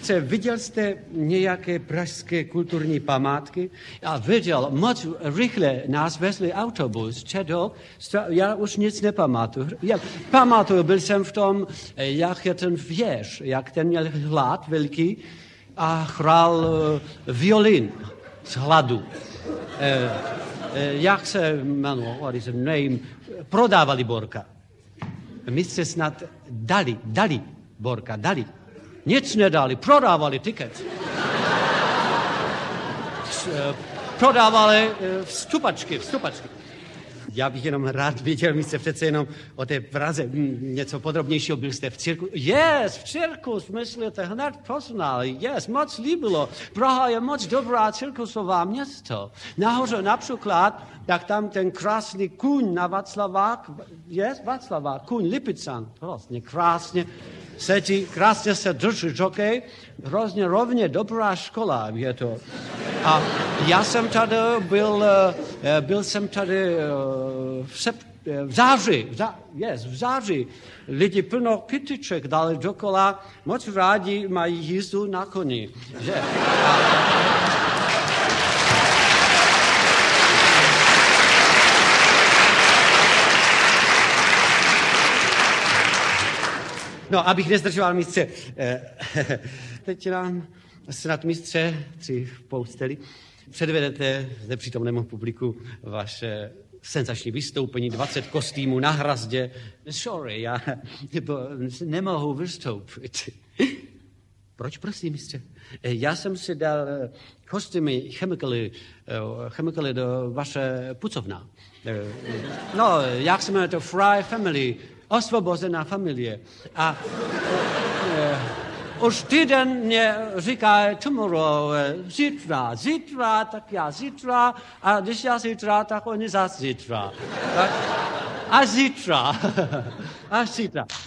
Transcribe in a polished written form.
mistře, viděl jste nějaké pražské kulturní památky? Já viděl, moc rychle nás vezli autobus, čedok, já už nic nepamatuju. Pamatuju, byl jsem v tom, jak je ten věž, jak ten měl hlad velký a hrál violin z hladu. Jak se jmenovalo, what is the name, prodávali Borka. Mistře snad dali Borka, dali. Nic nedali, prodávali tiket. Prodávali vstupačky. Já bych jenom rád viděl, mistře, přece jenom o té Praze něco podrobnějšího. Byl jste v cirku? Yes, v cirkus, myslíte, hned poznali. Yes, moc líbilo. Praha je moc dobrá cirkusová město. Nahoře například, tak tam ten krásný kůň na Václavák, kůň Lipican, vlastně krásně sedí, krásně se drží žokej, hrozně rovně dobrá škola je to. A já jsem tady byl jsem tady v září. Lidi plno kytiček dali dokola, moc rádi mají jízdu na koni. Že? No, abych nezdržoval, mistře. Teď nám snad, mistře, v posteli, předvedete zde přítomnému publiku vaše senzační vystoupení, 20 kostýmů na hrazdě. Sorry, já nemohu vystoupit. Proč, prosím, mistře? Já jsem si dal kostýmy chemikaly do vaše pucovna. No, jak se jmenuje to? Fry Family. Osvobozená familie. A už týden mě říká tomorrow, zítra, tak já zítra, a když já zítra, tak oni zase zítra. Až zítra.